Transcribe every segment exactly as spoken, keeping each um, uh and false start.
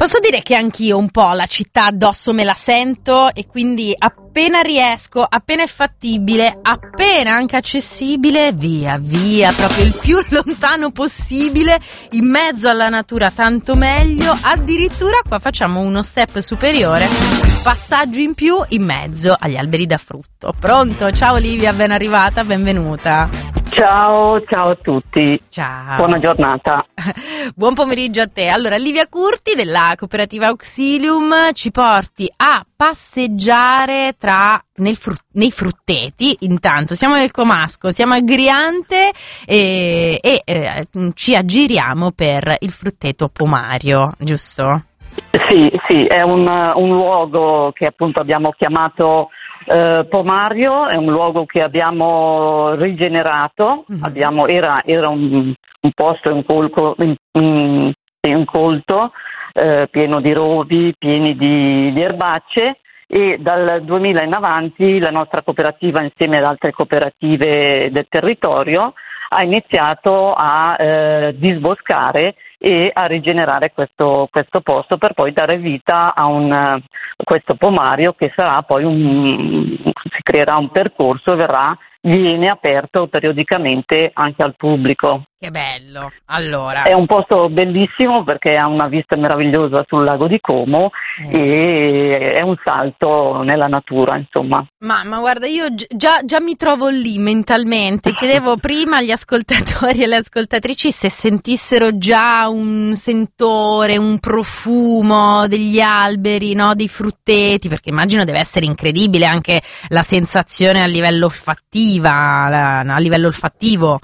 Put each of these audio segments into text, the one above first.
Posso dire che anch'io un po' la città addosso me la sento e quindi appena riesco, appena è fattibile, appena anche accessibile, via, via, proprio il più lontano possibile, in mezzo alla natura, tanto meglio. Addirittura qua facciamo uno step superiore, passaggio in più in mezzo agli alberi da frutto. Pronto? Ciao Livia, ben arrivata, benvenuta. Ciao, ciao a tutti. Ciao. Buona giornata. Buon pomeriggio a te. Allora, Livia Curti della cooperativa Auxilium ci porti a passeggiare tra nel fru- nei frutteti. Intanto siamo nel Comasco, siamo a Griante e, e eh, ci aggiriamo per il frutteto Pomario, giusto? Sì, sì, è un, un luogo che appunto abbiamo chiamato Uh, Pomario, è un luogo che abbiamo rigenerato, mm-hmm. abbiamo, era, era un, un posto incolco, in, in, incolto, uh, pieno di rovi, pieni di, di erbacce, e dal duemila in avanti la nostra cooperativa, insieme ad altre cooperative del territorio, ha iniziato a uh, disboscare e a rigenerare questo, questo posto per poi dare vita a un questo pomario che sarà poi un si creerà un percorso e verrà viene aperto periodicamente anche al pubblico. Che bello! Allora, è un posto bellissimo perché ha una vista meravigliosa sul lago di Como eh. e è un salto nella natura, insomma. Ma, ma guarda, io già, già mi trovo lì mentalmente. Chiedevo prima agli ascoltatori e alle ascoltatrici se sentissero già un sentore, un profumo degli alberi, no, dei frutteti, perché immagino deve essere incredibile anche la sensazione a livello olfattiva, a livello olfattivo.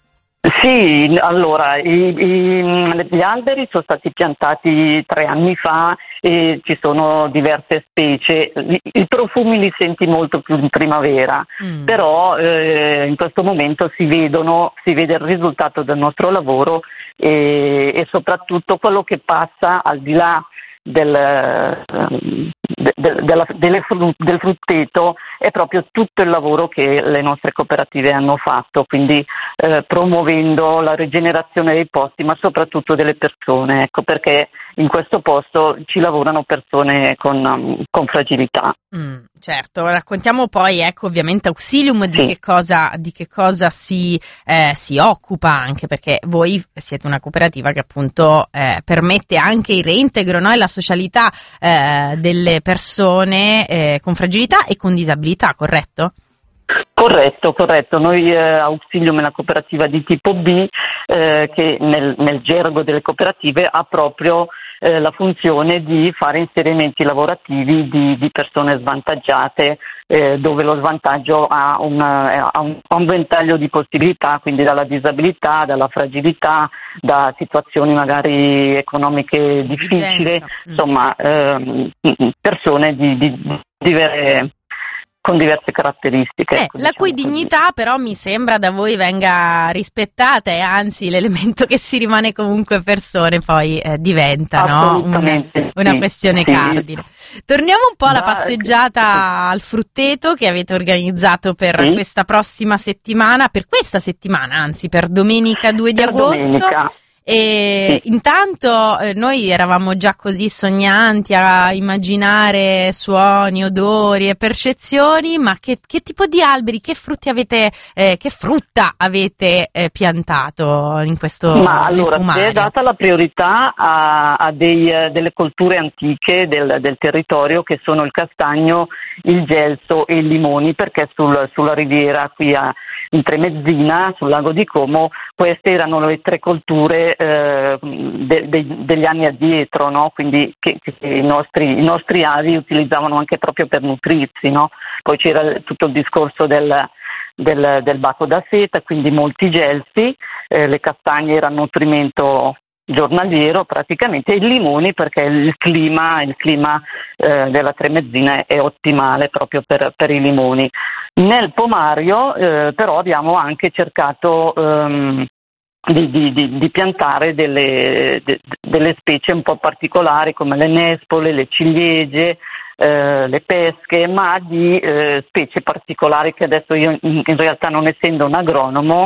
Sì, allora, i, i, gli alberi sono stati piantati tre anni fa e ci sono diverse specie. I, i profumi li senti molto più in primavera, mm. però eh, in questo momento si vedono, si vede il risultato del nostro lavoro e, e soprattutto quello che passa al di là del, de, de, della, delle fru, del frutteto è proprio tutto il lavoro che le nostre cooperative hanno fatto, quindi eh, promuovendo la rigenerazione dei posti, ma soprattutto delle persone, ecco perché in questo posto ci lavorano persone con, con fragilità. Mm, certo, raccontiamo poi, ecco, ovviamente Auxilium di sì. che cosa di che cosa si, eh, si occupa, anche perché voi siete una cooperativa che appunto eh, permette anche il reintegro, no, e la socialità eh, delle persone eh, con fragilità e con disabilità, corretto? Corretto, corretto. Noi eh, Auxilium è una cooperativa di tipo B eh, che nel, nel gergo delle cooperative ha proprio eh, la funzione di fare inserimenti lavorativi di, di persone svantaggiate, eh, dove lo svantaggio ha, una, ha, un, ha un ventaglio di possibilità, quindi dalla disabilità, dalla fragilità, da situazioni magari economiche difficili, mm. insomma ehm, persone di, di, di diverse con diverse caratteristiche. Eh, ecco, la diciamo cui così. dignità però mi sembra da voi venga rispettata e anzi l'elemento che si rimane comunque persone poi eh, diventa, no? una, una sì, questione sì. cardine. Torniamo un po' alla Ma, passeggiata al frutteto che avete organizzato per sì. questa prossima settimana, per questa settimana anzi per domenica due di per agosto. Domenica. E sì. intanto eh, noi eravamo già così sognanti a immaginare suoni, odori e percezioni, ma che, che tipo di alberi, che frutti avete, eh, che frutta avete eh, piantato in questo Ma allora si Pomario? è data la priorità a, a dei, delle colture antiche del, del territorio che sono il castagno, il gelso e i limoni, perché sul, sulla riviera qui a in Tremezzina, sul lago di Como, queste erano le tre colture eh, de, de, degli anni addietro, no? Quindi che, che i, nostri, i nostri avi utilizzavano anche proprio per nutrirsi, no? Poi c'era tutto il discorso del, del, del baco da seta, quindi molti gelsi, eh, le castagne erano nutrimento giornaliero praticamente, e i limoni perché il clima, il clima eh, della Tremezzina è ottimale proprio per, per i limoni. Nel Pomario eh, però abbiamo anche cercato um, di, di, di, di piantare delle, de, delle specie un po' particolari come le nespole, le ciliegie, eh, le pesche, ma di eh, specie particolari che adesso io in, in realtà, non essendo un agronomo,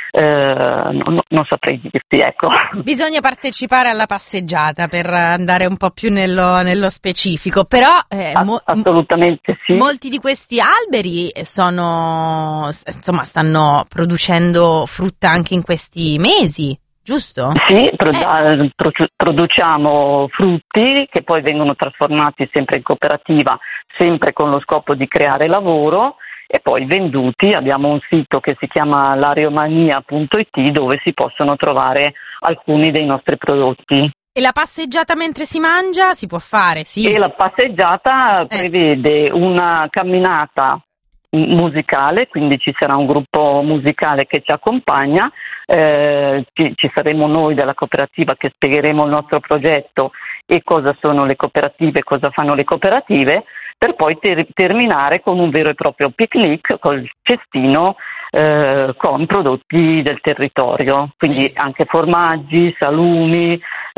eh, non, non saprei dirti, ecco. Bisogna partecipare alla passeggiata per andare un po' più nello, nello specifico, però eh, mo- assolutamente sì. Molti di questi alberi sono, insomma, stanno producendo frutta anche in questi mesi, giusto? Sì, pro- eh. produciamo frutti che poi vengono trasformati sempre in cooperativa, sempre con lo scopo di creare lavoro, e poi venduti. Abbiamo un sito che si chiama lariomania punto it dove si possono trovare alcuni dei nostri prodotti. E la passeggiata mentre si mangia si può fare, sì? E la passeggiata eh. prevede una camminata musicale, quindi ci sarà un gruppo musicale che ci accompagna, eh, ci, ci saremo noi della cooperativa che spiegheremo il nostro progetto e cosa sono le cooperative, cosa fanno le cooperative, per poi ter- terminare con un vero e proprio picnic col cestino eh, con prodotti del territorio, quindi anche formaggi, salumi,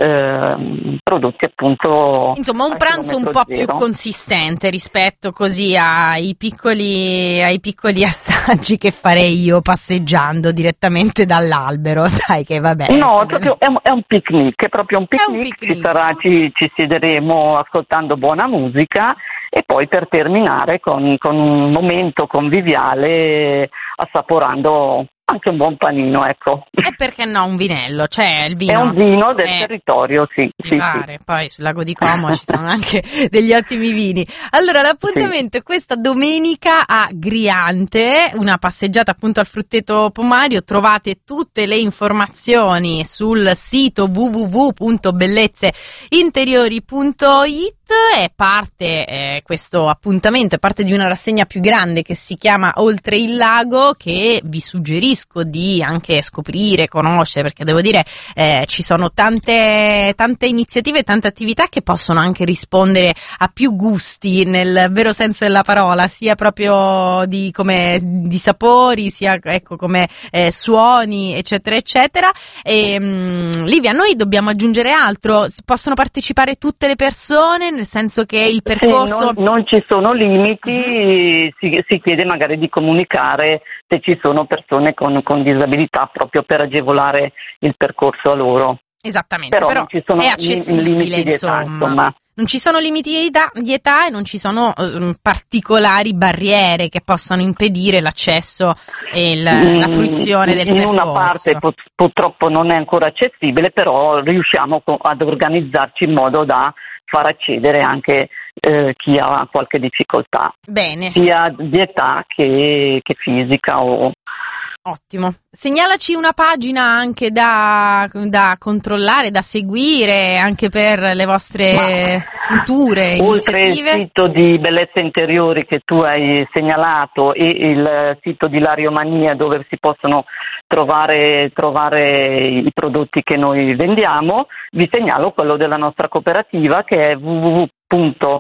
eh, prodotti appunto. Insomma, un pranzo un po' più consistente rispetto così ai piccoli, ai piccoli assaggi che farei io passeggiando direttamente dall'albero, sai che vabbè. No, è, proprio, è, un, è un picnic, è proprio un picnic, un picnic. Ci, sarà, ci, ci siederemo ascoltando buona musica e poi per terminare con, con un momento conviviale assaporando anche un buon panino, ecco. E perché no, un vinello, c'è il vino. È un vino del eh, territorio, sì. sì, pare. sì. Poi sul lago di Como ci sono anche degli ottimi vini. Allora, l'appuntamento è questa domenica a Griante, una passeggiata appunto al frutteto pomario. Trovate tutte le informazioni sul sito w w w punto bellezze interiori punto it. È parte eh, questo appuntamento, è parte di una rassegna più grande che si chiama Oltre il Lago, che vi suggerisco di anche scoprire, conoscere, perché devo dire eh, ci sono tante tante iniziative, tante attività che possono anche rispondere a più gusti nel vero senso della parola, sia proprio di come di sapori, sia ecco come eh, suoni, eccetera eccetera. E, mh, Livia, noi dobbiamo aggiungere altro? Possono partecipare tutte le persone, nel senso che il percorso... Sì, non, non ci sono limiti, uh-huh. si, si chiede magari di comunicare se ci sono persone con, con disabilità proprio per agevolare il percorso a loro. Esattamente, però, però non ci sono è accessibile, limiti di età, insomma. insomma. Non ci sono limiti di età, di età e non ci sono uh, particolari barriere che possano impedire l'accesso e il, mm, la fruizione del in percorso. In una parte put- purtroppo non è ancora accessibile, però riusciamo co- ad organizzarci in modo da far accedere anche eh, chi ha qualche difficoltà, Bene. sia di età che, che fisica o... Ottimo. Segnalaci una pagina anche da, da controllare, da seguire anche per le vostre Ma, future iniziative. Oltre il sito di Bellezza Interiori che tu hai segnalato e il sito di Lariomania dove si possono trovare, trovare i prodotti che noi vendiamo, vi segnalo quello della nostra cooperativa che è w w w punto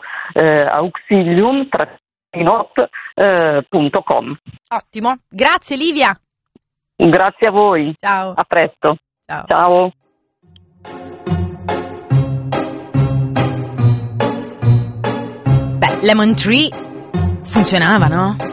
auxilium punto com. Ottimo. Grazie Livia. Grazie a voi. Ciao. A presto. Ciao. Ciao. Beh, Lemon Tree funzionava, no?